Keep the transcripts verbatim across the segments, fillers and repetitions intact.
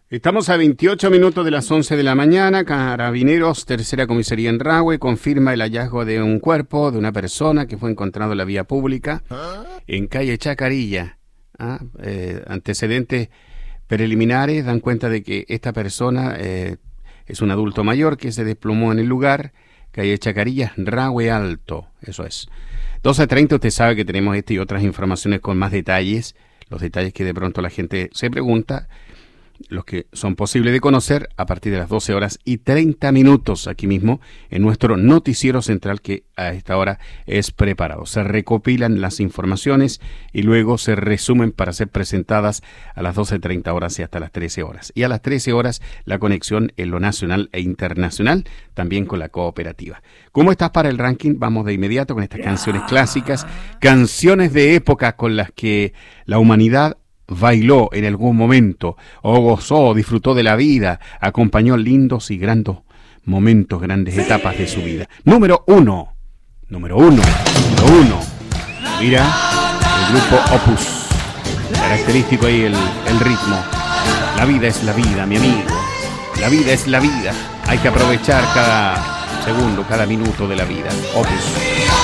Estamos a veintiocho minutos de las once de la mañana. Carabineros, tercera comisaría en Rahue, confirma el hallazgo de un cuerpo de una persona que fue encontrado en la vía pública en calle Chacarilla. ¿Ah? Eh, antecedentes preliminares dan cuenta de que esta persona eh, es un adulto mayor que se desplomó en el lugar, calle Chacarilla, Rahue Alto, eso es. doce treinta, usted sabe que tenemos este y otras informaciones con más detalles, los detalles que de pronto la gente se pregunta, los que son posibles de conocer a partir de las doce horas y treinta minutos aquí mismo en nuestro noticiero central que a esta hora es preparado. Se recopilan las informaciones y luego se resumen para ser presentadas a las doce treinta horas y hasta las trece horas. Y a las trece horas la conexión en lo nacional e internacional, también con la cooperativa. ¿Cómo estás para el ranking? Vamos de inmediato con estas canciones clásicas, canciones de época con las que la humanidad bailó en algún momento, o gozó, disfrutó de la vida, acompañó lindos y grandes momentos, grandes etapas de su vida. Número uno, número uno, número uno. Mira, el grupo Opus. Característico ahí el, el ritmo. La vida es la vida, mi amigo. La vida es la vida. Hay que aprovechar cada segundo, cada minuto de la vida. Opus.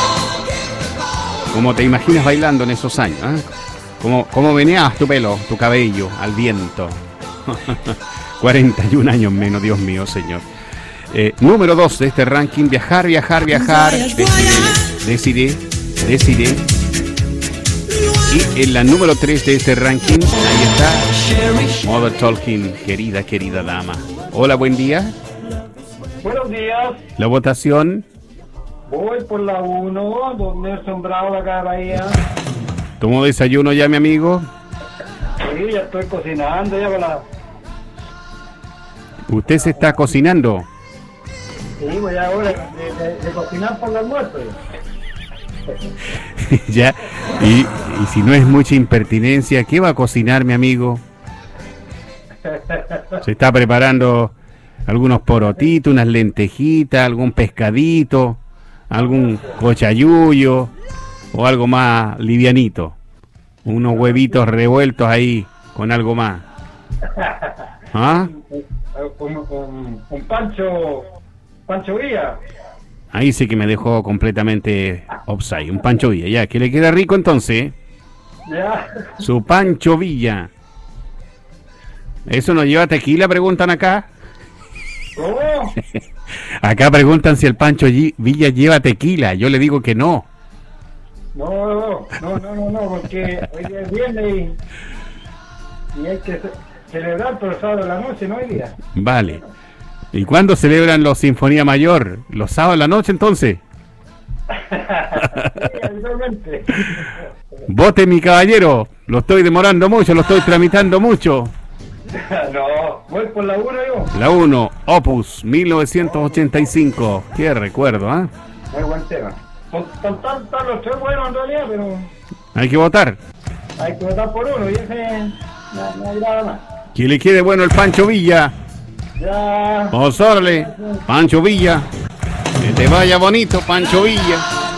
¿Cómo te imaginas bailando en esos años? ¿Eh? ¿Cómo, ¿Cómo venías tu pelo, tu cabello, al viento? cuarenta y un años menos, Dios mío, señor. Eh, número dos de este ranking, viajar, viajar, viajar. Decidí, decidí. Y en la número tres de este ranking, ahí está Mother Talking, querida, querida dama. Hola, buen día. Buenos días. La votación. Voy por la uno, don Nelson Bravo, acá de Bahía. ¿Tomó desayuno ya, mi amigo? Sí, ya estoy cocinando, ya con la... ¿Usted se está cocinando? Sí, voy ahora de, de, de cocinar por el almuerzo. Ya, y, y si no es mucha impertinencia, ¿qué va a cocinar, mi amigo? ¿Se está preparando algunos porotitos, unas lentejitas, algún pescadito, algún cochayuyo o algo más livianito? Unos huevitos revueltos ahí con algo más. ¿Ah? Un, un, un pancho, pancho Villa. Ahí sí que me dejó completamente offside. Un Pancho Villa, ya, que le queda rico entonces. Ya. Su Pancho Villa. ¿Eso no lleva tequila? Preguntan acá. ¿Cómo? Acá preguntan si el Pancho Villa lleva tequila. Yo le digo que no. No, no, no, no, no, no, porque hoy día es viernes y, y hay que ce- celebrar por el sábado de la noche, ¿no? Hoy día. Vale. ¿Y cuándo celebran los Sinfonía Mayor? ¿Los sábados de la noche entonces? Sí, habitualmente. Vote, mi caballero. Lo estoy demorando mucho, lo estoy tramitando mucho. No, voy por la uno yo. La uno, Opus, mil novecientos ochenta y cinco. Qué recuerdo, ¿ah? ¿eh? Muy buen tema. Son son tan, tan los tres buenos en realidad, pero Hay que votar. hay que votar por uno y ese no, no hay nada más. Que le quede bueno el Pancho Villa. Ya. Vamos, órale, Pancho Villa. Que te vaya bonito, Pancho Villa.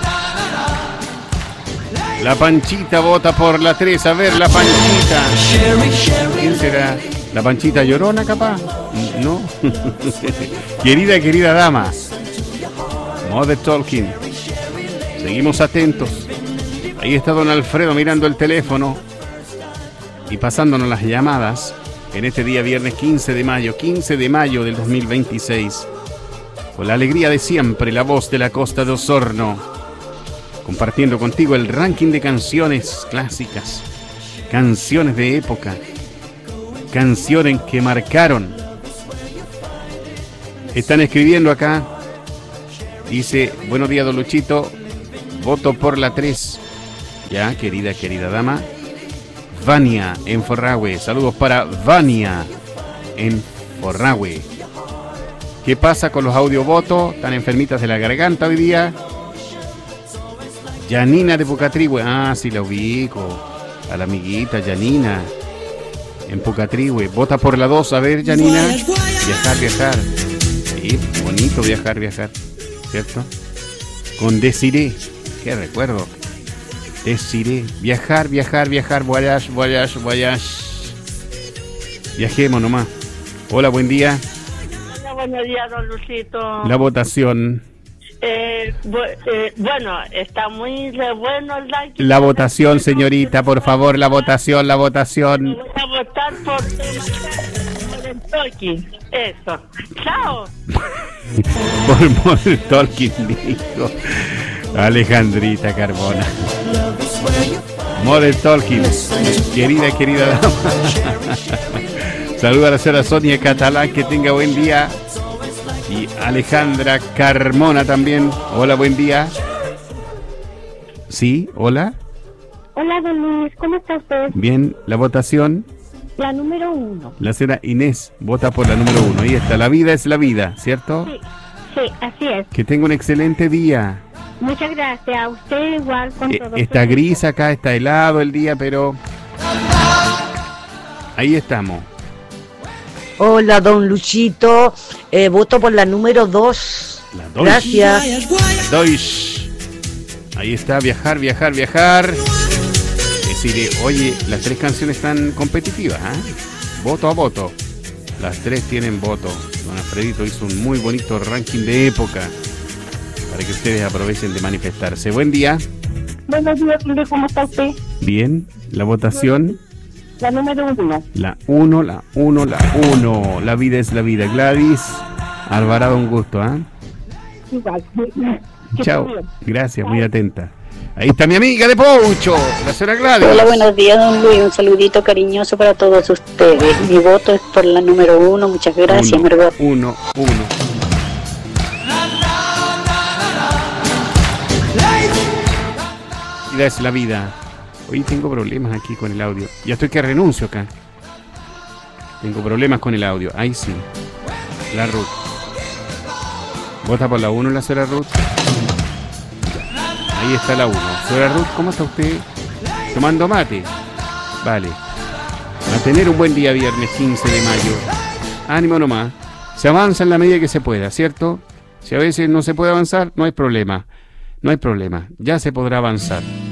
La Panchita vota por la tres. A ver, la Panchita. ¿Quién será? ¿La Panchita Llorona, capaz? No. Querida, querida dama. Mother Talking. Seguimos atentos. Ahí está don Alfredo mirando el teléfono y pasándonos las llamadas en este día viernes quince de mayo, quince de mayo del dos mil veintiséis. Con la alegría de siempre, la voz de la Costa de Osorno, compartiendo contigo el ranking de canciones clásicas, canciones de época, canciones que marcaron. Están escribiendo acá, dice, buenos días, don Luchito, voto por la tres. Ya, querida, querida dama. Vania en Forrahue. Saludos para Vania en Forrahue. ¿Qué pasa con los audiovotos? ¿Están enfermitas de la garganta hoy día? Yanina de Pucatrihue. Ah, sí, la ubico. A la amiguita Yanina en Pucatrihue. Vota por la dos. A ver, Yanina. Viajar, viajar. Sí, bonito viajar, viajar. ¿Cierto? Con Desiree. Qué recuerdo. Desiree. Viajar, viajar, viajar. Voyage, voyage, voyage. Viajemos nomás. Hola, buen día. Hola, buenos días, don Lucito. La votación. Eh, bu- eh, bueno, está muy re bueno el like. La votación, señorita, por favor, la votación, la votación. Voy a votar por, por el Tolkien. Eso. Chao. Por Modern Talking, dijo Alejandrita Carbona. Modern Talking, querida, querida dama. Saluda a la señora Sonia Catalán, que tenga buen día. Y Alejandra Carmona también. Hola, buen día. Sí, hola. Hola, don Luis, ¿cómo está usted? Bien, la votación. La número uno. La señora Inés vota por la número uno. Ahí está, la vida es la vida, ¿cierto? Sí, sí, así es. Que tenga un excelente día. Muchas gracias. A usted igual con Eh, todo. está su gris equipo. acá, está helado el día, pero ahí estamos. Hola, don Luchito. Eh, voto por la número dos. La Deutsch. Gracias. Deutsch. Ahí está, viajar, viajar, viajar. Decirle, oye, las tres canciones están competitivas, ¿eh? Voto a voto. Las tres tienen voto. Don Alfredito hizo un muy bonito ranking de época para que ustedes aprovechen de manifestarse. Buen día. Buenos días, Luis, ¿cómo está usted? Bien, la votación. La número uno. La uno, la uno, la uno. La vida es la vida. Gladys Alvarado, un gusto, ¿ah? ¿eh? Igual. Chao. Gracias, muy atenta. Ahí está mi amiga de Poucho, la señora Gladys. Hola, buenos días, don Luis. Un saludito cariñoso para todos ustedes. Mi voto es por la número uno. Muchas gracias, Uno, Margot. uno, uno. Vida es la vida. Hoy tengo problemas aquí con el audio. Ya estoy que renuncio acá. Tengo problemas con el audio. Ahí sí. La Ruth. ¿Vota por la uno la señora Ruth? Ahí está la uno. Señora Ruth, ¿cómo está usted? Tomando mate. Vale. A tener un buen día viernes quince de mayo. Ánimo nomás. Se avanza en la medida que se pueda, ¿cierto? Si a veces no se puede avanzar, no hay problema. No hay problema. Ya se podrá avanzar.